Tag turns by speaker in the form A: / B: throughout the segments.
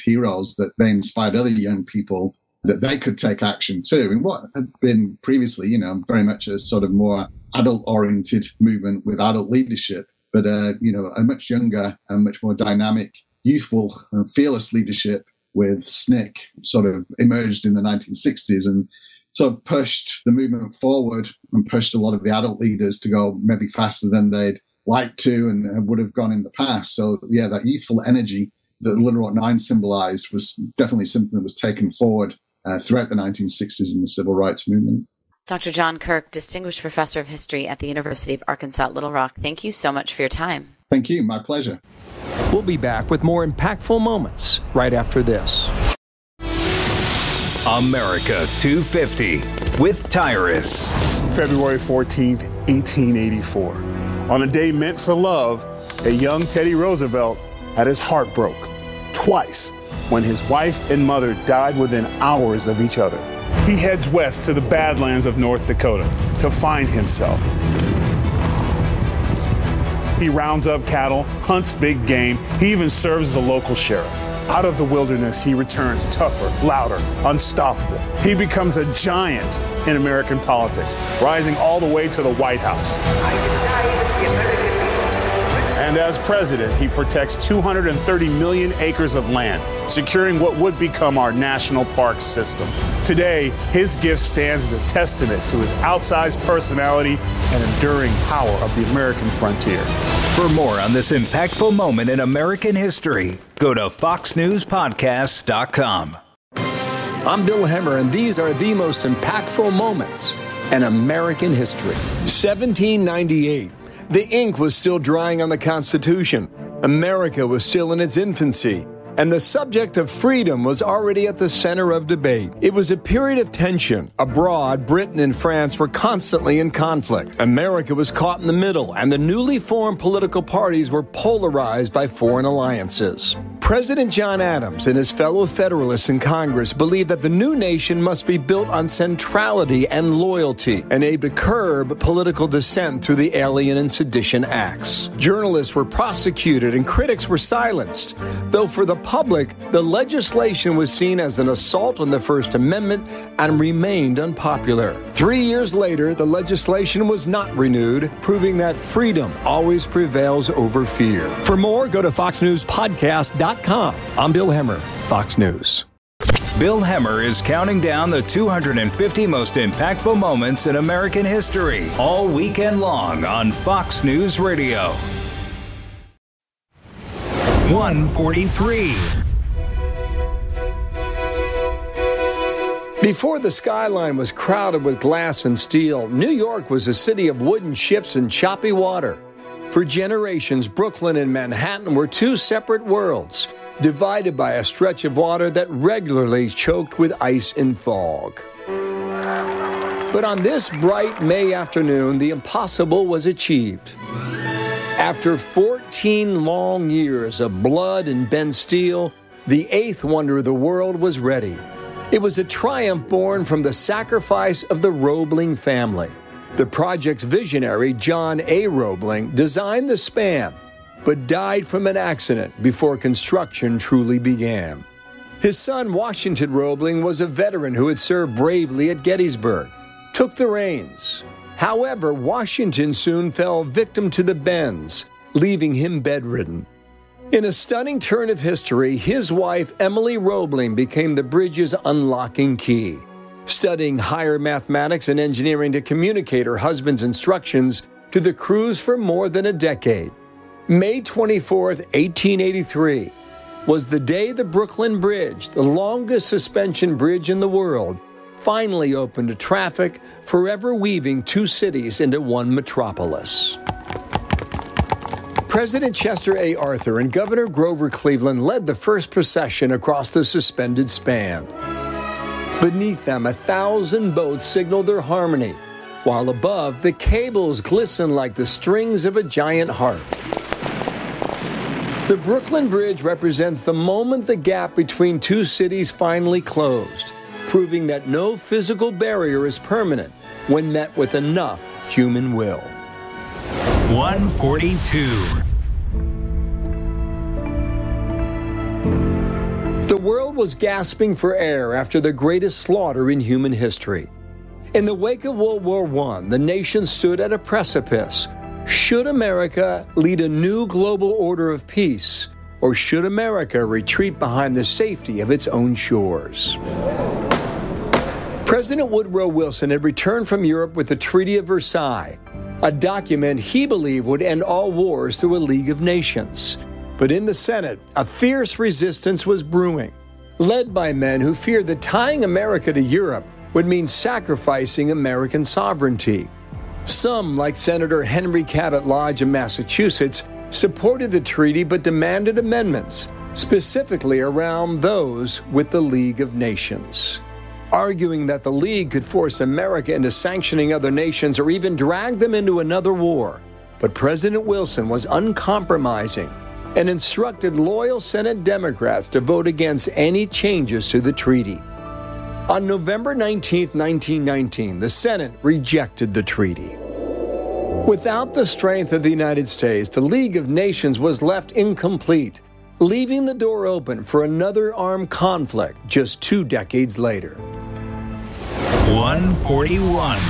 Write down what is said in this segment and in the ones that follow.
A: heroes, that they inspired other young people that they could take action too. And what had been previously, very much a sort of more adult-oriented movement with adult leadership, but, a much younger and much more dynamic, youthful, and fearless leadership with SNCC sort of emerged in the 1960s and sort of pushed the movement forward and pushed a lot of the adult leaders to go maybe faster than they'd like to and would have gone in the past. So, yeah, that youthful energy that Little Rock Nine symbolized was definitely something that was taken forward throughout the 1960s in the civil rights movement.
B: Dr. John Kirk, Distinguished Professor of History at the University of Arkansas at Little Rock, thank you so much for your time.
A: Thank you. My pleasure.
C: We'll be back with more impactful moments right after this.
D: America 250 with Tyrus.
E: February 14th, 1884. On a day meant for love, a young Teddy Roosevelt had his heart broke twice when his wife and mother died within hours of each other. He heads west to the Badlands of North Dakota to find himself. He rounds up cattle, hunts big game. He even serves as a local sheriff. Out of the wilderness, he returns tougher, louder, unstoppable. He becomes a giant in American politics, rising all the way to the White House. And as president, he protects 230 million acres of land, securing what would become our national park system. Today, his gift stands as a testament to his outsized personality and enduring power of the American frontier.
D: For more on this impactful moment in American history, go to foxnewspodcast.com.
C: I'm Bill Hemmer, and these are the most impactful moments in American history. 1798. The ink was still drying on the Constitution. America was still in its infancy. And the subject of freedom was already at the center of debate. It was a period of tension. Abroad, Britain and France were constantly in conflict. America was caught in the middle, and the newly formed political parties were polarized by foreign alliances. President John Adams and his fellow Federalists in Congress believed that the new nation must be built on centrality and loyalty and aimed to curb political dissent through the Alien and Sedition Acts. Journalists were prosecuted and critics were silenced, though for the public, the legislation was seen as an assault on the First Amendment and remained unpopular. 3 years later, the legislation was not renewed, proving that freedom always prevails over fear. For more, go to foxnewspodcast.com. I'm Bill Hemmer, Fox News.
D: Bill Hemmer is counting down the 250 most impactful moments in American history all weekend long on Fox News Radio. 143.
C: Before the skyline was crowded with glass and steel, New York was a city of wooden ships and choppy water. For generations, Brooklyn and Manhattan were two separate worlds, divided by a stretch of water that regularly choked with ice and fog. But on this bright May afternoon, the impossible was achieved. After 14 long years of blood and bent steel, the eighth wonder of the world was ready. It was a triumph born from the sacrifice of the Roebling family. The project's visionary, John A. Roebling, designed the span, but died from an accident before construction truly began. His son, Washington Roebling, was a veteran who had served bravely at Gettysburg, took the reins. However, Washington soon fell victim to the bends, leaving him bedridden. In a stunning turn of history, his wife, Emily Roebling, became the bridge's unlocking key, studying higher mathematics and engineering to communicate her husband's instructions to the crews for more than a decade. May 24th, 1883, was the day the Brooklyn Bridge, the longest suspension bridge in the world, finally opened to traffic, forever weaving two cities into one metropolis. President Chester A. Arthur and Governor Grover Cleveland led the first procession across the suspended span. Beneath them, 1,000 boats signaled their harmony, while above, the cables glistened like the strings of a giant harp. The Brooklyn Bridge represents the moment the gap between two cities finally closed, proving that no physical barrier is permanent when met with enough human will.
D: 142.
C: The The world was gasping for air after the greatest slaughter in human history. In the wake of World War I, the nation stood at a precipice. Should America lead a new global order of peace, or should America retreat behind the safety of its own shores? President Woodrow Wilson had returned from Europe with the Treaty of Versailles, a document he believed would end all wars through a League of Nations. But in the Senate, a fierce resistance was brewing, led by men who feared that tying America to Europe would mean sacrificing American sovereignty. Some, like Senator Henry Cabot Lodge of Massachusetts, supported the treaty but demanded amendments, specifically around those with the League of Nations, arguing that the League could force America into sanctioning other nations or even drag them into another war. But President Wilson was uncompromising and instructed loyal Senate Democrats to vote against any changes to the treaty. On November 19, 1919, the Senate rejected the treaty. Without the strength of the United States, the League of Nations was left incomplete, leaving the door open for another armed conflict just 2 decades later.
D: 141.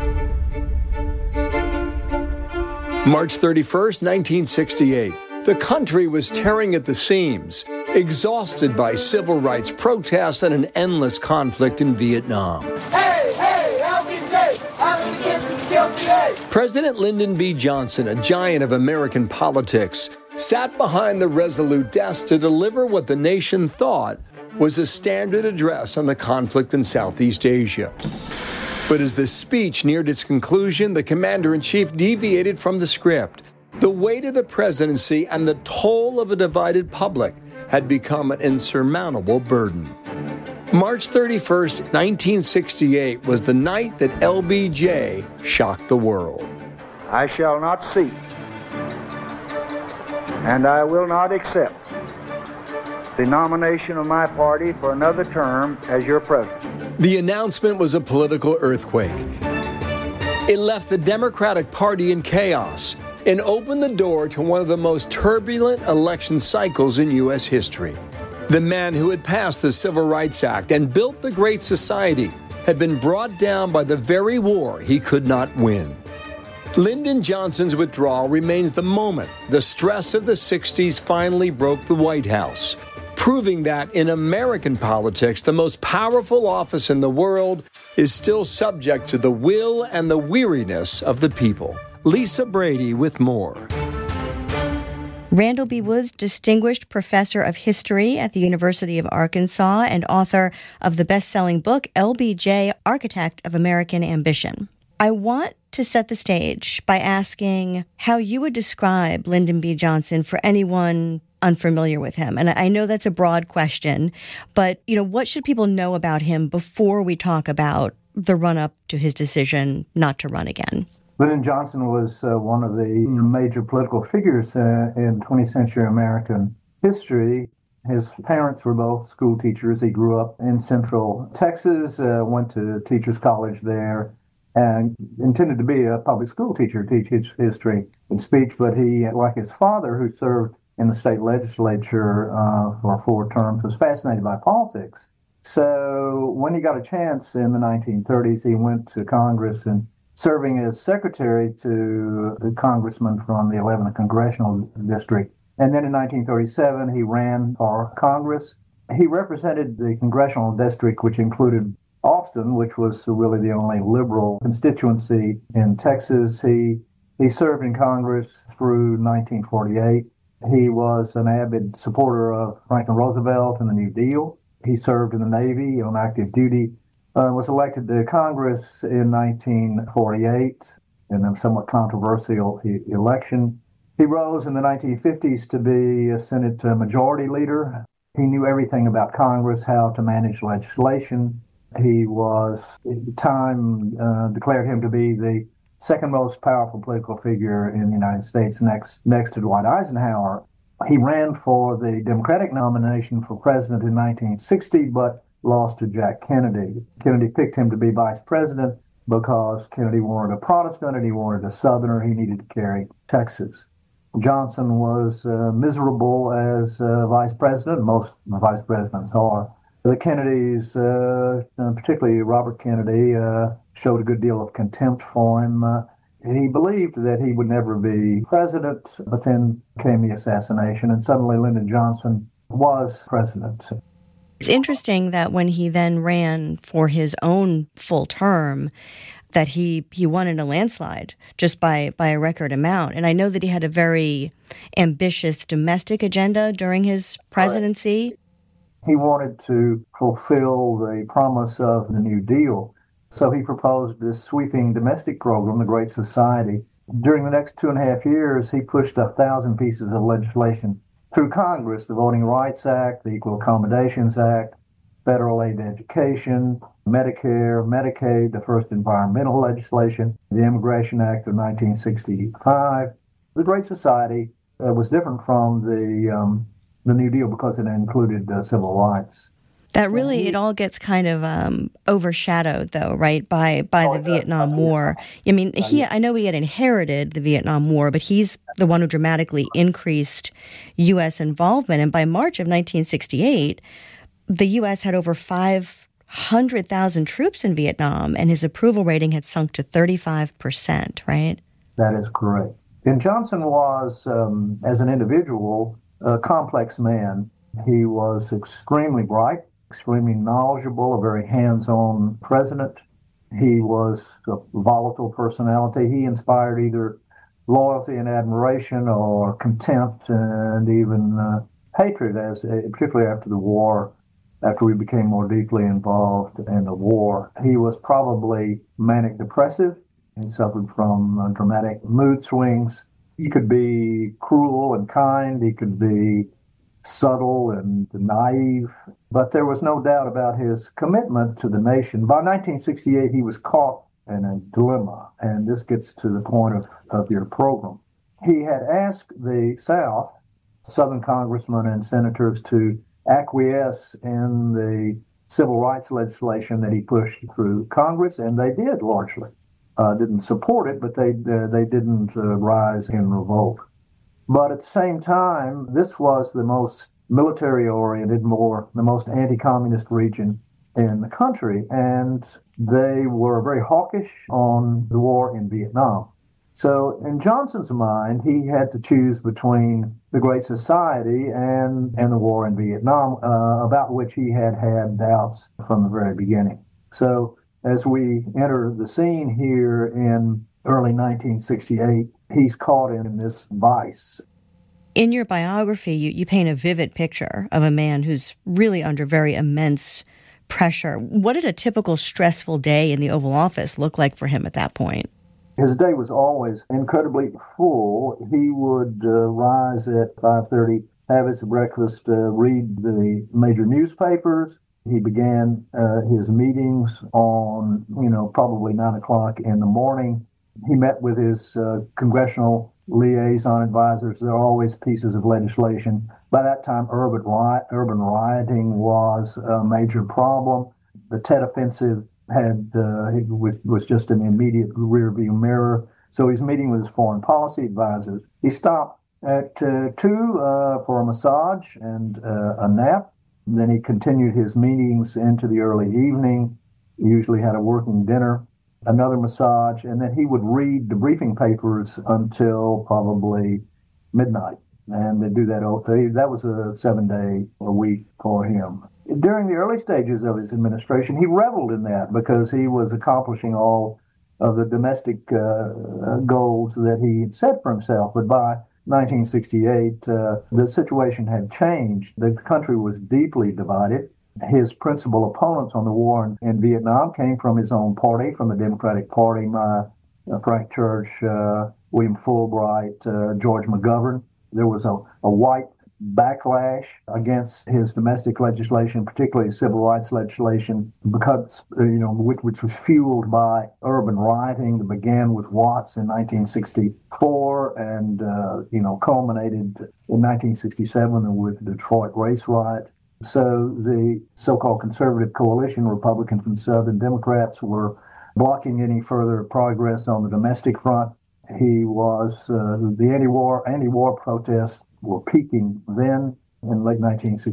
C: March 31st, 1968. The country was tearing at the seams, exhausted by civil rights protests and an endless conflict in Vietnam.
F: Hey, hey, LBJ, LBJ,
C: President Lyndon B. Johnson, a giant of American politics, sat behind the resolute desk to deliver what the nation thought was a standard address on the conflict in Southeast Asia. But as the speech neared its conclusion, the commander-in-chief deviated from the script. The weight of the presidency and the toll of a divided public had become an insurmountable burden. March 31st, 1968 was the night that LBJ shocked the world.
G: I shall not seek, and I will not accept the nomination of my party for another term as your president.
C: The announcement was a political earthquake. It left the Democratic Party in chaos and opened the door to one of the most turbulent election cycles in U.S. history. The man who had passed the Civil Rights Act and built the Great Society had been brought down by the very war he could not win. Lyndon Johnson's withdrawal remains the moment the stress of the 60s finally broke the White House, proving that in American politics, the most powerful office in the world is still subject to the will and the weariness of the people. Lisa Brady with more.
H: Randall B. Woods, Distinguished Professor of History at the University of Arkansas and author of the best-selling book, LBJ, Architect of American Ambition. I want to set the stage by asking how you would describe Lyndon B. Johnson for anyone unfamiliar with him. And I know that's a broad question, but, what should people know about him before we talk about the run-up to his decision not to run again?
I: Lyndon Johnson was one of the major political figures in 20th century American history. His parents were both school teachers. He grew up in Central Texas, went to Teachers College there, and intended to be a public school teacher, teach history and speech. But he, like his father, who served in the state legislature for 4 terms, was fascinated by politics. So when he got a chance in the 1930s, he went to Congress and serving as secretary to the congressman from the 11th Congressional District. And then in 1937, he ran for Congress. He represented the congressional district, which included Austin, which was really the only liberal constituency in Texas. He served in Congress through 1948. He was an avid supporter of Franklin Roosevelt and the New Deal. He served in the Navy on active duty. Was elected to Congress in 1948 in a somewhat controversial election. He rose in the 1950s to be a Senate Majority Leader. He knew everything about Congress, how to manage legislation. He was, at the time, declared him to be the second most powerful political figure in the United States, next to Dwight Eisenhower. He ran for the Democratic nomination for president in 1960, but lost to Jack Kennedy. Kennedy picked him to be vice president because Kennedy wanted a Protestant and he wanted a Southerner. He needed to carry Texas. Johnson was miserable as vice president. Most vice presidents are. The Kennedys, particularly Robert Kennedy, showed a good deal of contempt for him. He believed that he would never be president, but then came the assassination, and suddenly Lyndon Johnson was president.
H: It's interesting that when he then ran for his own full term, that he won in a landslide just by a record amount. And I know that he had a very ambitious domestic agenda during his presidency.
I: He wanted to fulfill the promise of the New Deal. So he proposed this sweeping domestic program, the Great Society. During the next 2.5 years, he pushed 1,000 pieces of legislation through Congress: the Voting Rights Act, the Equal Accommodations Act, federal aid to education, Medicare, Medicaid, the first environmental legislation, the Immigration Act of 1965. The Great Society was different from the New Deal because it included civil rights.
H: That really, it all gets kind of overshadowed, though, right, by the Vietnam War. I mean, I know he had inherited the Vietnam War, but he's the one who dramatically increased U.S. involvement. And by March of 1968, the U.S. had over 500,000 troops in Vietnam, and his approval rating had sunk to 35%, right?
I: That is correct. And Johnson was, as an individual, a complex man. He was extremely bright, extremely knowledgeable, a very hands-on president. He was a volatile personality. He inspired either loyalty and admiration or contempt and even hatred, particularly after the war, after we became more deeply involved in the war. He was probably manic depressive. He suffered from dramatic mood swings. He could be cruel and kind. He could be subtle and naive. But there was no doubt about his commitment to the nation. By 1968, he was caught in a dilemma, and this gets to the point of your program. He had asked the South, Southern congressmen and senators, to acquiesce in the civil rights legislation that he pushed through Congress, and they did largely. Didn't support it, but they didn't rise in revolt. But at the same time, this was the most military-oriented, the most anti-communist region in the country, and they were very hawkish on the war in Vietnam. So in Johnson's mind, he had to choose between the Great Society and the war in Vietnam, about which he had doubts from the very beginning. So as we enter the scene here in early 1968, he's caught in this vice.
H: In your biography, you paint a vivid picture of a man who's really under very immense pressure. What did a typical stressful day in the Oval Office look like for him at that point?
I: His day was always incredibly full. He would rise at 5:30, have his breakfast, read the major newspapers. He began his meetings on, probably 9 o'clock in the morning. He met with his congressional liaison advisors. There are always pieces of legislation. By that time, urban rioting was a major problem. The Tet Offensive was just an immediate rearview mirror. So he's meeting with his foreign policy advisors. He stopped at 2 for a massage and a nap. Then he continued his meetings into the early evening. He usually had a working dinner, another massage, and then he would read the briefing papers until probably midnight. And they do that all day. That was a 7-day a week for him. During the early stages of his administration, he reveled in that because he was accomplishing all of the domestic goals that he had set for himself. But by 1968, the situation had changed. The country was deeply divided. His principal opponents on the war in Vietnam came from his own party, from the Democratic Party, Frank Church, William Fulbright, George McGovern. There was a white backlash against his domestic legislation, particularly civil rights legislation, because which was fueled by urban rioting that began with Watts in 1964 and culminated in 1967 with the Detroit race riot. So the so-called conservative coalition, Republicans and Southern Democrats, were blocking any further progress on the domestic front. He was the anti-war protests were peaking then in late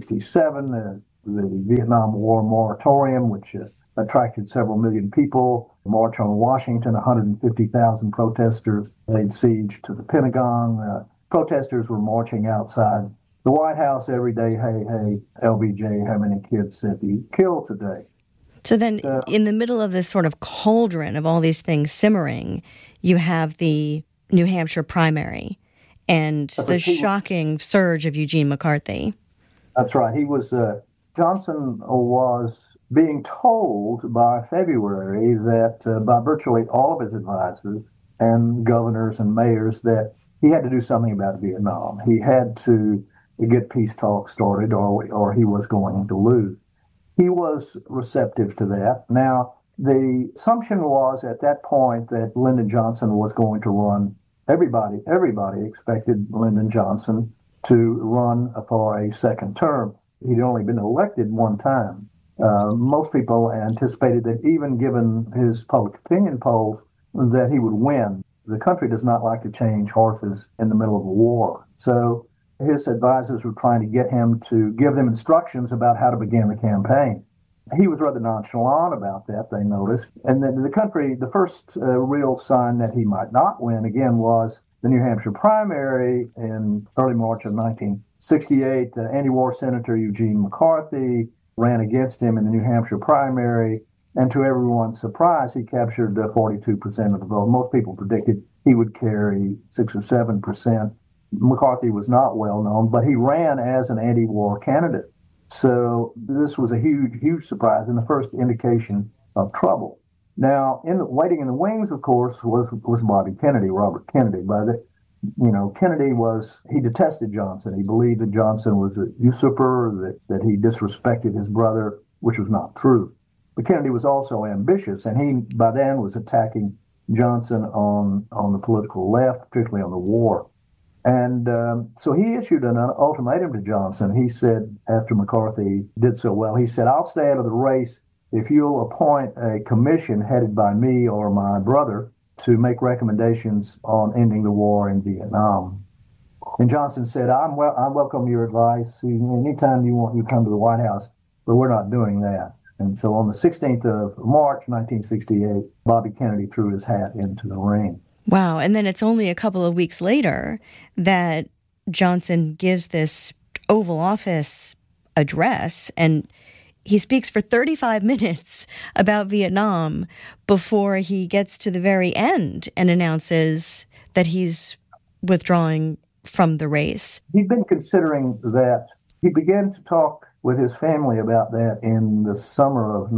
I: 1967. The Vietnam War moratorium, which attracted several million people. March on Washington, 150,000 protesters laid siege to the Pentagon. Protesters were marching outside the White House every day. Hey, hey, LBJ, how many kids have you killed today?
H: So then in the middle of this sort of cauldron of all these things simmering, you have the New Hampshire primary and the shocking surge of Eugene McCarthy.
I: That's right. He was, Johnson was being told by February that by virtually all of his advisors and governors and mayors that he had to do something about Vietnam. He had to get peace talks started or he was going to lose. He was receptive to that. Now, the assumption was at that point that Lyndon Johnson was going to run. Everybody expected Lyndon Johnson to run for a second term. He'd only been elected one time. Most people anticipated that even given his public opinion polls, that he would win. The country does not like to change horses in the middle of a war. So his advisors were trying to get him to give them instructions about how to begin the campaign. He was rather nonchalant about that, they noticed. And then the first real sign that he might not win, again, was the New Hampshire primary in early March of 1968. Anti-war Senator Eugene McCarthy ran against him in the New Hampshire primary. And to everyone's surprise, he captured 42% of the vote. Most people predicted he would carry 6 or 7%. McCarthy was not well known, but he ran as an anti-war candidate. So this was a huge, huge surprise and the first indication of trouble. Now, waiting in the wings, of course, was Bobby Kennedy, Robert Kennedy. Kennedy he detested Johnson. He believed that Johnson was a usurper, that he disrespected his brother, which was not true. But Kennedy was also ambitious, and he, by then, was attacking Johnson on the political left, particularly on the war. And so he issued an ultimatum to Johnson. He said, after McCarthy did so well, he said, I'll stay out of the race if you'll appoint a commission headed by me or my brother to make recommendations on ending the war in Vietnam. And Johnson said, I welcome your advice. Anytime you want, you come to the White House, but we're not doing that. And so on the 16th of March, 1968, Bobby Kennedy threw his hat into the ring.
H: Wow. And then it's only a couple of weeks later that Johnson gives this Oval Office address, and he speaks for 35 minutes about Vietnam before he gets to the very end and announces that he's withdrawing from the race.
I: He'd been considering that. He began to talk with his family about that in the summer of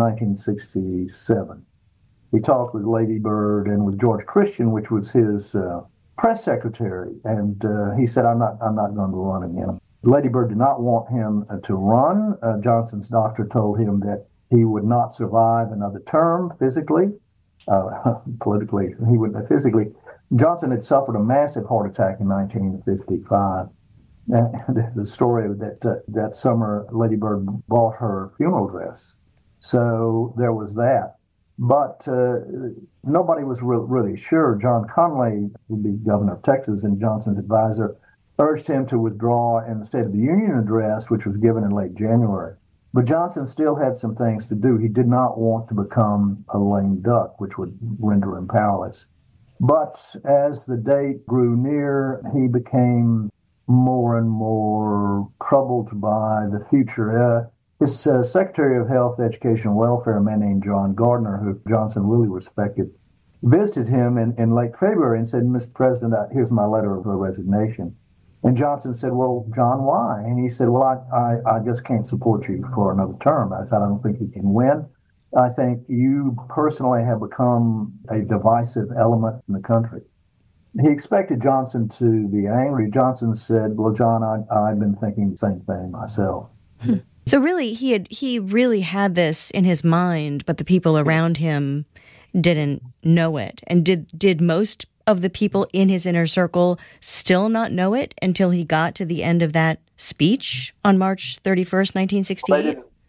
I: 1967. He talked with Lady Bird and with George Christian, which was his press secretary, and he said, I'm not going to run again. Lady Bird did not want him to run. Johnson's doctor told him that he would not survive another term physically. Politically, he wouldn't physically. Johnson had suffered a massive heart attack in 1955. There's a story that summer Lady Bird bought her funeral dress. So there was that. But nobody was really sure. John Conley, who'd be governor of Texas and Johnson's advisor, urged him to withdraw in the State of the Union address, which was given in late January. But Johnson still had some things to do. He did not want to become a lame duck, which would render him powerless. But as the date grew near, he became more and more troubled by the future. His Secretary of Health, Education, and Welfare, a man named John Gardner, who Johnson really respected, visited him in late February and said, Mr. President, here's my letter of resignation. And Johnson said, well, John, why? And he said, well, I just can't support you for another term. I said, I don't think you can win. I think you personally have become a divisive element in the country. He expected Johnson to be angry. Johnson said, well, John, I've been thinking the same thing myself.
H: So really, he really had this in his mind, but the people around him didn't know it. And did most of the people in his inner circle still not know it until he got to the end of that speech on March 31st, 1968?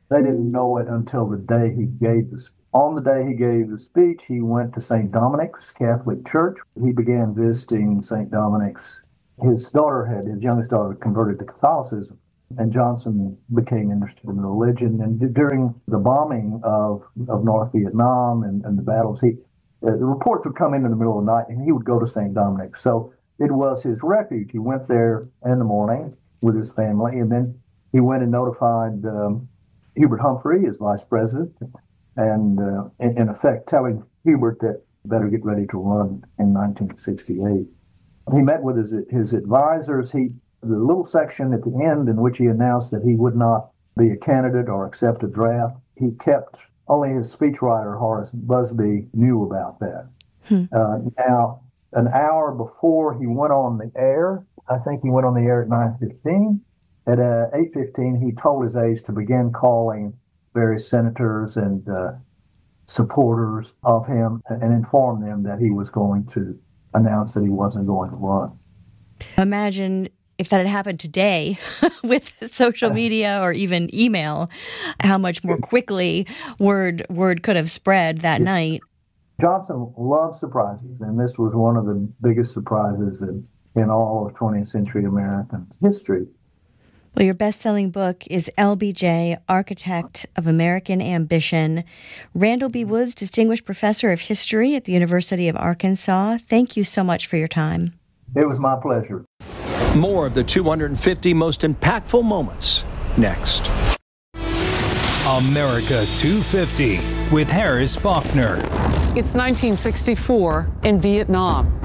I: They didn't know it until the day he gave the speech. On the day he gave the speech, he went to St. Dominic's Catholic Church. He began visiting St. Dominic's. His youngest daughter converted to Catholicism, and Johnson became interested in religion. And during the bombing of North Vietnam and the battles, the reports would come in the middle of the night, and he would go to St. Dominic's. So it was his refuge. He went there in the morning with his family, and then he went and notified Hubert Humphrey, his vice president, and in effect telling Hubert that better get ready to run in 1968. He met with his advisors. The little section at the end in which he announced that he would not be a candidate or accept a draft, he kept, only his speechwriter, Horace Busby, knew about that. Now, an hour before he went on the air, I think he went on the air at 9:15. At 8:15, he told his aides to begin calling various senators and supporters of him and inform them that he was going to announce that he wasn't going to run.
H: Imagine if that had happened today with social media or even email, how much more quickly word could have spread that night.
I: Johnson loved surprises, and this was one of the biggest surprises in all of 20th century American history.
H: Well, your best-selling book is LBJ, Architect of American Ambition. Randall B. Woods, Distinguished Professor of History at the University of Arkansas, thank you so much for your time.
I: It was my pleasure.
C: More of the 250 most impactful moments next.
D: America 250 with Harris Faulkner.
J: It's 1964 in Vietnam.